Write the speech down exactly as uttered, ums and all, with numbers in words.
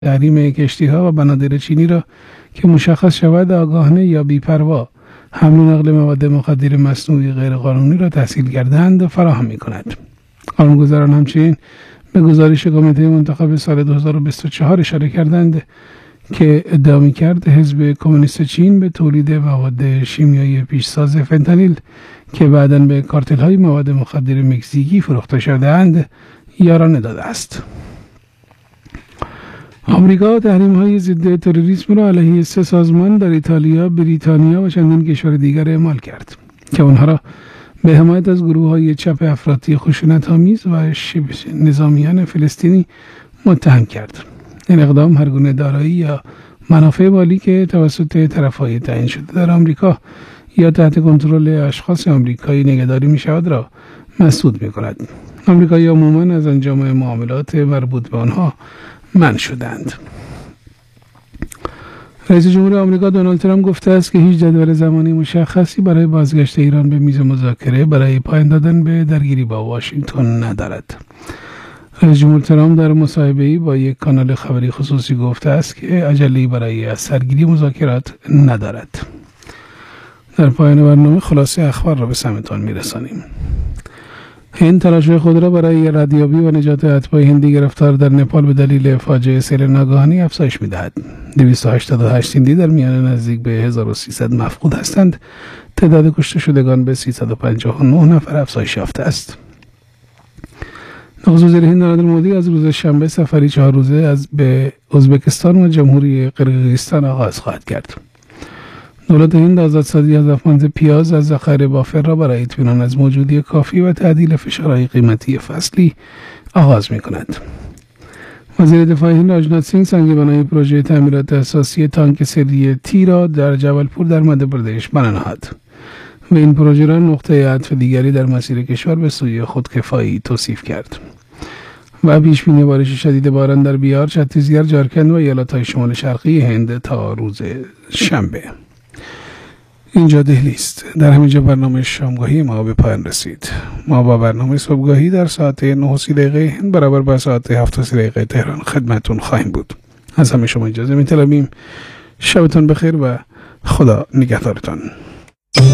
تحریم کشتی‌ها و بنادر چینی را که مشخص شود آگاهانه یا بی‌پروا حمل و نقل مواد مخدر مصنوعی غیرقانونی را تسهیل کردند فراهم می‌کند. قانونگذاران همچنین به گزارش کمیته منتخب سال دو هزار و بیست و چهار اشاره کردند که ادعا می‌کرد حزب کمونیست چین به تولید مواد شیمیایی پیشساز فنتانیل که بعداً به کارتل‌های مواد مخدر مکزیکی فروخته شده‌اند یارانه داده است. آمریکا تحریم‌های ضد تروریسم را علیه سه سازمان در ایتالیا، بریتانیا و چندین کشور دیگر اعمال کرد که آنها را به حمایت از گروه‌های چپ افراطی خشونت‌آمیز و شبه نظامیان فلسطینی متهم کرد. این اقدام هر گونه دارایی یا منافع مالی که توسط طرف‌های تعیین شده در آمریکا یا تحت کنترل اشخاص آمریکایی نگهداری می‌شود را مسدود می‌کند. آمریکایی‌ها عموماً از انجام معاملات مربوط به آنها منع شدند. رئیس جمهور آمریکا دونالد ترامپ گفته است که هیچ جدول زمانی مشخصی برای بازگشت ایران به میز مذاکره برای پایان دادن به درگیری با واشنگتن ندارد. رئیس جمهور ترامپ در مصاحبه‌ای با یک کانال خبری خصوصی گفته است که عجله‌ای برای از سرگیری مذاکرات ندارد. در پایان برنامه خلاصه اخبار را به سمتان میرسانیم. هند تلاش‌های خود را برای ردیابی و نجات اتباع هندی گرفتار در نپال به دلیل فاجعه سیل ناگهانی افزایش می‌دهد. دویست و هشتاد و هشت هندی در میان نزدیک به هزار و سیصد مفقود هستند. تعداد کشته شدگان به سیصد و پنجاه و نه نفر افزایش یافته است. نخست وزیر هند نریندر مودی از روز شنبه سفری چهار روزه از به ازبکستان و جمهوری قرقیزستان آغاز خواهد کرد. دولت هند آزادسازی از افغان‌ز پیاز از ذخایر بافر را برای اطمینان از موجودی کافی و تعدیل فشارهای قیمتی فصلی آغاز می‌کند. وزیر دفاع هند راجناتھ سینگ سنگ بنای پروژه تعمیرات اساسی تانک سری تی را در جبلپور در مدھیہ پردیش بنا نهاد و این پروژه را نقطه عطف دیگری در مسیر کشور به سوی خودکفایی توصیف کرد. و پیش بینی بارش شدید باران در بیار، چتیسگرد، جارکند و ایالت‌های شمال شرقی هند تا روز شنبه. اینجا دهلی است. در همینجا برنامه شامگاهی ما به پایان رسید. ما با برنامه صبحگاهی در ساعت نه و سی دقیقه هند برابر با ساعت هفت و سی دقیقه تهران خدمتتون خواهیم بود. از همه شما اجازه می‌طلبیم. شبتون بخیر و خدا نگهدارتان.